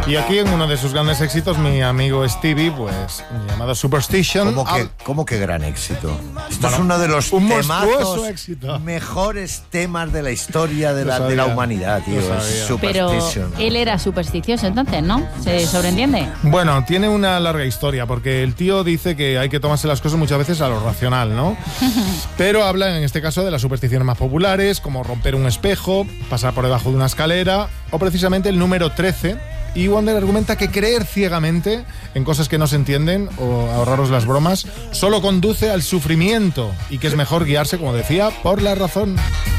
Y aquí en uno de sus grandes éxitos, mi amigo Stevie, pues, llamado Superstition. ¿Cómo que gran éxito? Esto es uno de los mejores temas de la historia de la humanidad, tío. Pero él era supersticioso entonces, ¿no? ¿Se sobreentiende? Bueno, tiene una larga historia, porque el tío dice que hay que tomarse las cosas muchas veces a lo racional, ¿no? Pero habla en este caso de las supersticiones más populares, como romper un espejo, pasar por debajo de una escalera, o precisamente el número 13. Y Wonder argumenta que creer ciegamente en cosas que no se entienden o ahorraros las bromas solo conduce al sufrimiento y que es mejor guiarse, como decía, por la razón.